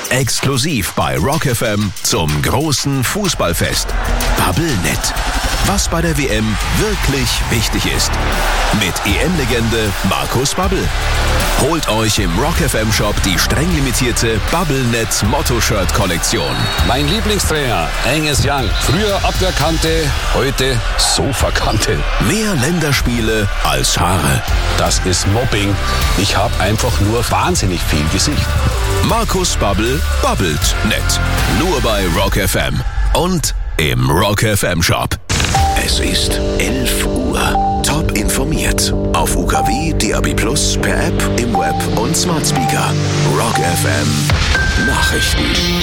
Exklusiv bei Rock FM zum großen Fußballfest. Bubblenet. Was bei der WM wirklich wichtig ist. Mit EM-Legende Markus Babbel. Holt euch im Rock FM Shop die streng limitierte Bubblenet Motto-Shirt-Kollektion. Mein Lieblingstrainer, Angus Young. Früher Abwehrkante, heute Sofakante. Mehr Länderspiele als Haare. Das ist Mobbing. Ich habe einfach nur wahnsinnig viel Gesicht. Markus Babbel babbelt nett. Nur bei Rock FM und im Rock FM Shop. Es ist 11 Uhr. Top informiert. Auf UKW, DAB+, per App, im Web und Smart Speaker. Rock FM Nachrichten.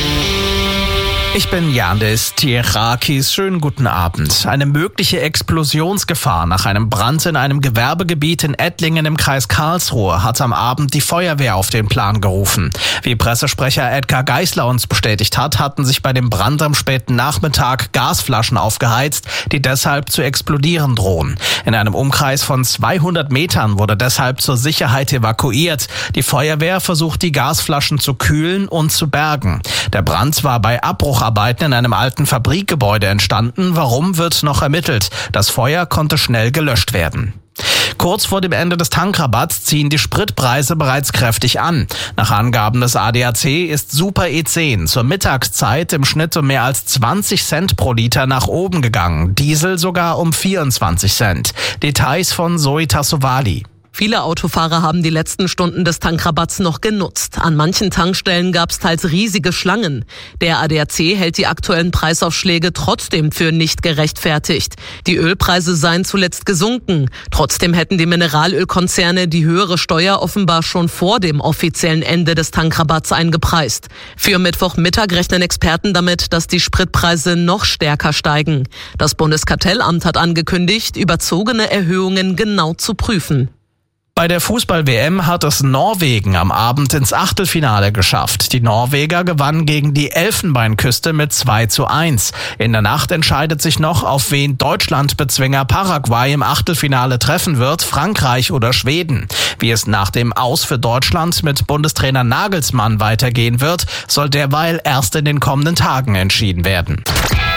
Ich bin Yandis Tierakis. Schönen guten Abend. Eine mögliche Explosionsgefahr nach einem Brand in einem Gewerbegebiet in Ettlingen im Kreis Karlsruhe hat am Abend die Feuerwehr auf den Plan gerufen. Wie Pressesprecher Edgar Geisler uns bestätigt hat, hatten sich bei dem Brand am späten Nachmittag Gasflaschen aufgeheizt, die deshalb zu explodieren drohen. In einem Umkreis von 200 Metern wurde deshalb zur Sicherheit evakuiert. Die Feuerwehr versucht, die Gasflaschen zu kühlen und zu bergen. Der Brand war bei Abbrucharbeiten in einem alten Fabrikgebäude entstanden. Warum, wird noch ermittelt. Das Feuer konnte schnell gelöscht werden. Kurz vor dem Ende des Tankrabatts ziehen die Spritpreise bereits kräftig an. Nach Angaben des ADAC ist Super E10 zur Mittagszeit im Schnitt um mehr als 20 Cent pro Liter nach oben gegangen. Diesel sogar um 24 Cent. Details von Zoe Tassovali. Viele Autofahrer haben die letzten Stunden des Tankrabatts noch genutzt. An manchen Tankstellen gab es teils riesige Schlangen. Der ADAC hält die aktuellen Preisaufschläge trotzdem für nicht gerechtfertigt. Die Ölpreise seien zuletzt gesunken. Trotzdem hätten die Mineralölkonzerne die höhere Steuer offenbar schon vor dem offiziellen Ende des Tankrabatts eingepreist. Für Mittwochmittag rechnen Experten damit, dass die Spritpreise noch stärker steigen. Das Bundeskartellamt hat angekündigt, überzogene Erhöhungen genau zu prüfen. Bei der Fußball-WM hat es Norwegen am Abend ins Achtelfinale geschafft. Die Norweger gewannen gegen die Elfenbeinküste mit 2:1. In der Nacht entscheidet sich noch, auf wen Deutschland-Bezwinger Paraguay im Achtelfinale treffen wird, Frankreich oder Schweden. Wie es nach dem Aus für Deutschland mit Bundestrainer Nagelsmann weitergehen wird, soll derweil erst in den kommenden Tagen entschieden werden.